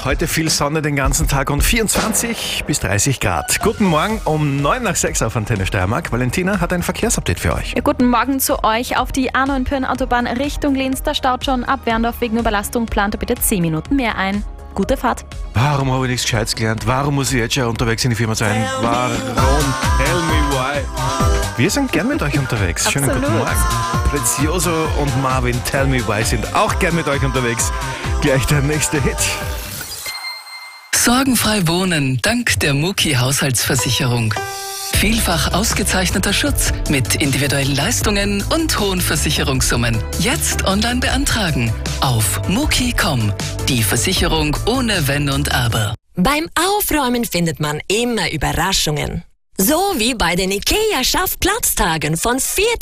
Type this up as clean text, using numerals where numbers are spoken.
Heute viel Sonne den ganzen Tag und 24 bis 30 Grad. Guten Morgen um 9 nach 6 auf Antenne Steiermark. Valentina hat ein Verkehrsupdate für euch. Ja, guten Morgen zu euch. Auf die A9 Pirn-Autobahn Richtung Linz, da staut schon ab Werndorf wegen Überlastung. Plant bitte 10 Minuten mehr ein. Gute Fahrt. Warum habe ich nichts Gescheites gelernt? Warum muss ich jetzt schon unterwegs in die Firma sein? Warum? Tell me why. Wir sind gern mit euch unterwegs. Schönen Absolut. guten Morgen. Prezioso und Marvin, Tell me why, sind auch gern mit euch unterwegs. Gleich der nächste Hit. Sorgenfrei wohnen dank der Muki Haushaltsversicherung. Vielfach ausgezeichneter Schutz mit individuellen Leistungen und hohen Versicherungssummen. Jetzt online beantragen auf muki.com. Die Versicherung ohne Wenn und Aber. Beim Aufräumen findet man immer Überraschungen. So wie bei den IKEA-Schaffplatztagen von 4.